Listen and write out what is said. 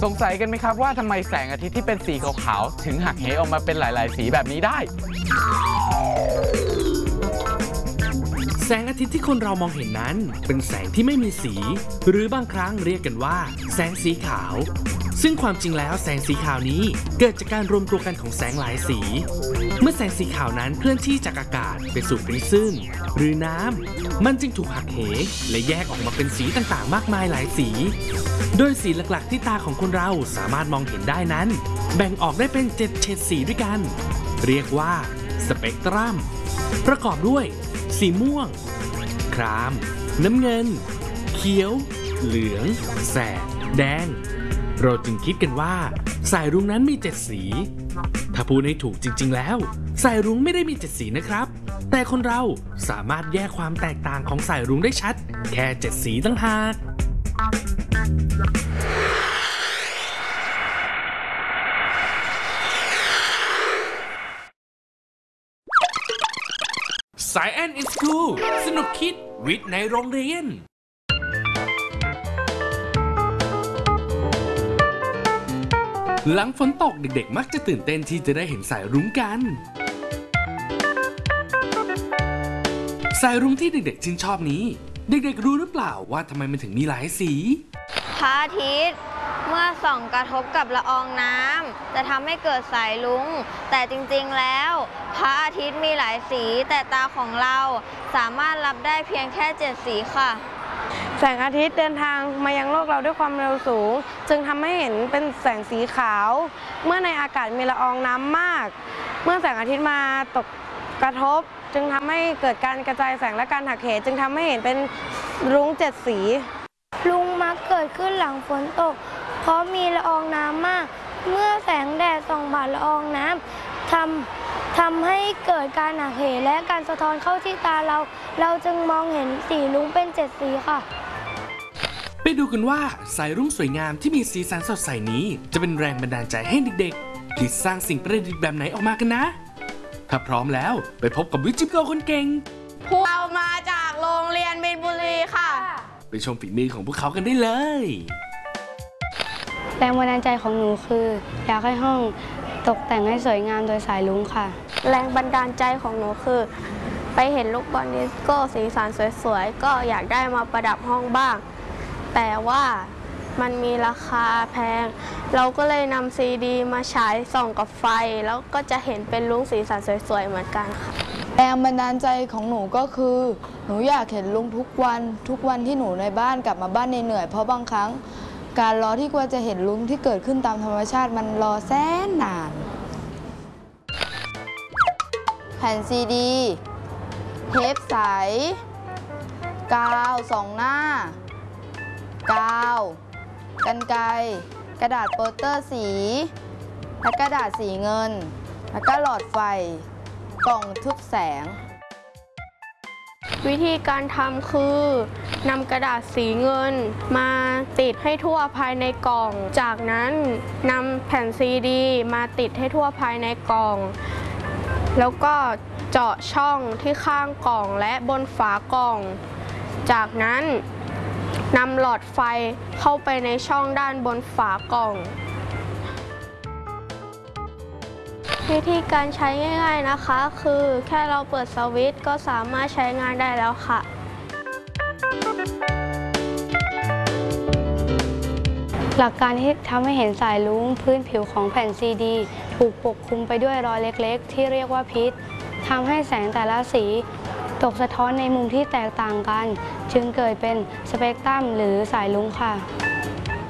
สงสัยกันไหมครับว่าทำไมแสงอาทิตย์ที่เป็นสีขาวๆถึงหักเหออกมาเป็นหลายๆสีแบบนี้ได้แสงอาทิตย์ที่คนเรามองเห็นนั้นเป็นแสงที่ไม่มีสีหรือบางครั้งเรียกกันว่าแสงสีขาวซึ่งความจริงแล้วแสงสีขาวนี้เกิดจากการรวมตัวกันของแสงหลายสีเมื่อแสงสีขาวนั้นเคลื่อนที่จากอากาศไปสู่ปริซึมหรือน้ำมันจึงถูกหักเหและแยกออกมาเป็นสีต่างๆมากมายหลายสีโดยสีหลักๆที่ตาของคนเราสามารถมองเห็นได้นั้นแบ่งออกได้เป็น7เฉดสีด้วยกันเรียกว่าสเปกตรัมประกอบด้วยสีม่วงครามน้ำเงินเขียวเหลืองแสดแดงเราจึงคิดกันว่าสายรุ้งนั้นมี7สีถ้าพูดให้ถูกจริงๆแล้วสายรุ้งไม่ได้มี7สีนะครับแต่คนเราสามารถแยกความแตกต่างของสายรุ้งได้ชัดแค่7สีต่างหากScience in School สนุกคิดวิทย์ในโรงเรียนหลังฝนตกเด็กๆมักจะตื่นเต้นที่จะได้เห็นสายรุ้งกันสายรุ้งที่เด็กๆชื่นชอบนี้เด็กๆรู้หรือเปล่าว่าทำไมมันถึงมีหลายสีพระอาทิตย์เมื่อส่องกระทบกับละอองน้ำจะทำให้เกิดสายรุ้งแต่จริงๆแล้วพระอาทิตย์มีหลายสีแต่ตาของเราสามารถรับได้เพียงแค่7สีค่ะแสงอาทิตย์เดินทางมายังโลกเราด้วยความเร็วสูงจึงทำให้เห็นเป็นแสงสีขาวเมื่อในอากาศมีละอองน้ำมากเมื่อแสงอาทิตย์มาตกกระทบจึงทำให้เกิดการกระจายแสงและการหักเหจึงทำให้เห็นเป็นรุ้ง7สีรุ้งมักเกิดขึ้นหลังฝนตกเพราะมีละอองน้ำมากเมื่อแสงแดดส่องผ่านละอองน้ำทำให้เกิดการหักเหและการสะท้อนเข้าที่ตาเราจึงมองเห็นสีรุ้งเป็น7สีค่ะไปดูกันว่าสายรุ้งสวยงามที่มีสีสันสดใสนี้จะเป็นแรงบันดาลใจให้เด็กๆคิดสร้างสิ่งประดิษฐ์แบบไหนออกมากันนะถ้าพร้อมแล้วไปพบกับวิจิตรคนเก่งพวกเรามาจากโรงเรียนมีนบุรีค่ะไปชมฝีมือของพวกเขากันได้เลยแรงบันดาลใจของหนูคืออยากให้ห้องตกแต่งให้สวยงามโดยสายรุ้งค่ะแรงบันดาลใจของหนูคือไปเห็นลูกบอลดิสโก้สีสันสวยๆก็อยากได้มาประดับห้องบ้างแต่ว่ามันมีราคาแพงเราก็เลยนำซีดีมาฉายส่องกับไฟแล้วก็จะเห็นเป็นรุ้งสีสันสวยๆเหมือนกันค่ะแรงบันดาลใจของหนูก็คือหนูอยากเห็นลุงทุกวันที่หนูในบ้านกลับมาบ้านเหนื่อยเพราะบางครั้งการรอที่กว่าจะเห็นลุงที่เกิดขึ้นตามธรรมชาติมันรอแสนนานแผ่นซีดีเทปใสกาว2 หน้ากาวกรรไกรกระดาษโปสเตอร์สีและกระดาษสีเงินแล้วก็หลอดไฟกล่องทึบแสงวิธีการทำคือนำกระดาษสีเงินมาติดให้ทั่วภายในกล่องจากนั้นนำแผ่นซีดีมาติดให้ทั่วภายในกล่องแล้วก็เจาะช่องที่ข้างกล่องและบนฝากล่องจากนั้นนำหลอดไฟเข้าไปในช่องด้านบนฝากล่องวิธีการใช้ง่ายๆนะคะคือแค่เราเปิดสวิตช์ก็สามารถใช้งานได้แล้วค่ะหลักการที่ทำให้เห็นสายรุ้งพื้นผิวของแผ่นซีดีถูกปกคลุมไปด้วยรอยเล็กๆที่เรียกว่าพิษทำให้แสงแต่ละสีตกสะท้อนในมุมที่แตกต่างกันจึงเกิดเป็นสเปกตรัมหรือสายรุ้งค่ะ